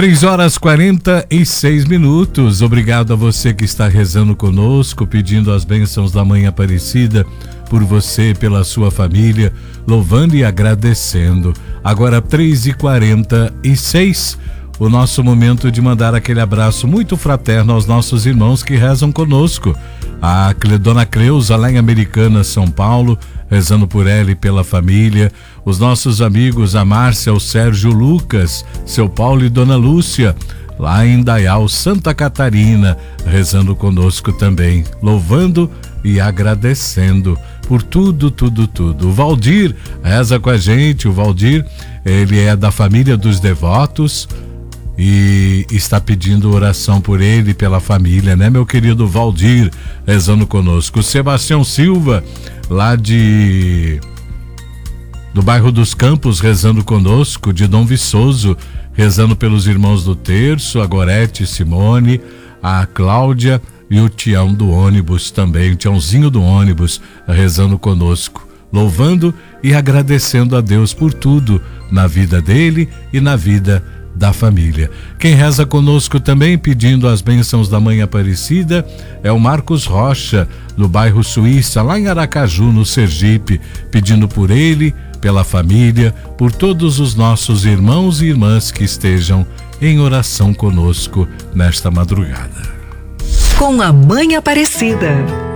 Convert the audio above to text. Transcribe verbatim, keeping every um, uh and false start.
três horas quarenta e seis minutos. Obrigado a você que está rezando conosco, pedindo as bênçãos da Mãe Aparecida por você, pela sua família, louvando e agradecendo. Agora três e quarenta e seis, o nosso momento de mandar aquele abraço muito fraterno aos nossos irmãos que rezam conosco. A Dona Cleusa, lá em Americana, São Paulo, rezando por ela e pela família. Os nossos amigos, a Márcia, o Sérgio, o Lucas, seu Paulo e Dona Lúcia, lá em Dayal, Santa Catarina, rezando conosco também, louvando e agradecendo por tudo, tudo, tudo. O Valdir reza com a gente. O Valdir, ele é da família dos devotos e está pedindo oração por ele e pela família, né, meu querido Valdir, rezando conosco. O Sebastião Silva, lá de do bairro dos Campos, rezando conosco. De Dom Viçoso, rezando pelos irmãos do terço, a Gorete, Simone, a Cláudia e o Tião do ônibus também, o Tiãozinho do ônibus, rezando conosco, louvando e agradecendo a Deus por tudo na vida dele e na vida da família. Quem reza conosco também pedindo as bênçãos da Mãe Aparecida é o Marcos Rocha, do bairro Suíça, lá em Aracaju, no Sergipe, pedindo por ele, pela família, por todos os nossos irmãos e irmãs que estejam em oração conosco nesta madrugada. Com a Mãe Aparecida.